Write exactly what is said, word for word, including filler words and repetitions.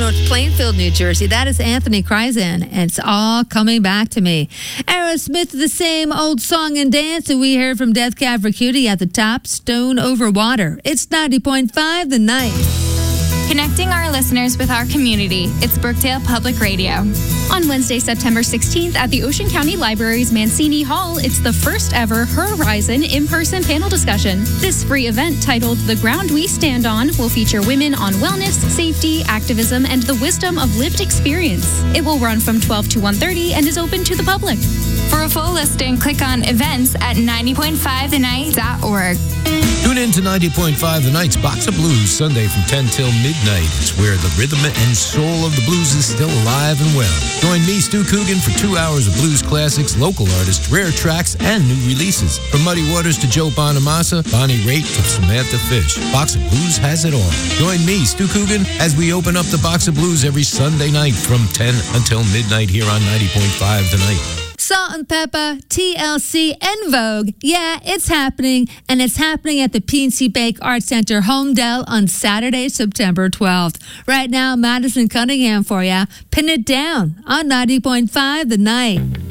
North Plainfield, New Jersey. That is Anthony Kryzan, and it's all coming back to me. Aerosmith, the same old song and dance that we heard from Death Cab for Cutie at the top, Stone Over Water. It's ninety point five The Night. Connecting our listeners with our community, it's Brookdale Public Radio. On Wednesday, September sixteenth at the Ocean County Library's Mancini Hall, it's the first ever Horizon in-person panel discussion. This free event, titled The Ground We Stand On, will feature women on wellness, safety, activism, and the wisdom of lived experience. It will run from twelve to one thirty and is open to the public. For a full listing, click on events at ninety point five the night dot org. Tune in to ninety point five The Night's Box of Blues, Sunday from ten till midnight. It's where the rhythm and soul of the blues is still alive and well. Join me, Stu Coogan, for two hours of blues classics, local artists, rare tracks, and new releases. From Muddy Waters to Joe Bonamassa, Bonnie Raitt to Samantha Fish, Box of Blues has it all. Join me, Stu Coogan, as we open up the Box of Blues every Sunday night from ten until midnight here on ninety point five The Night. Salt and Pepper, T L C, and Vogue. Yeah, it's happening, and it's happening at the P and C Bank Arts Center, Homedale, on Saturday, September twelfth. Right now, Madison Cunningham for ya. Pin it down on ninety point five The Night.